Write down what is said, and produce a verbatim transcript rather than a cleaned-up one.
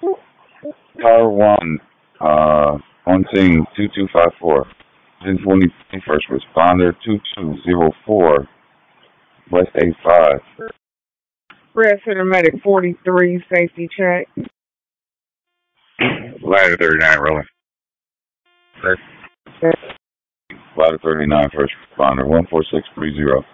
Tower one, uh, on scene two two five four. ten twenty first responder two two zero four, West eight five. Red Center Medic forty-three, safety check. Ladder thirty-nine rolling. Ladder thirty-nine first responder one four six three zero.